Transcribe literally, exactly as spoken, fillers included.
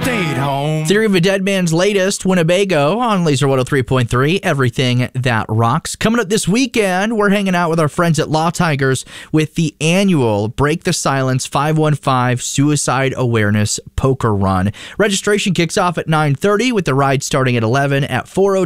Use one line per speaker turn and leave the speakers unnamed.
stayed home.
Theory of a Dead Man's latest, Winnebago, on Laser one oh three point three, everything that rocks. Coming up this weekend, we're hanging out with our friends at Law Tigers with the annual Break the Silence five one five Suicide Awareness Poker Run. Registration kicks off at nine thirty with the ride starting at eleven at four oh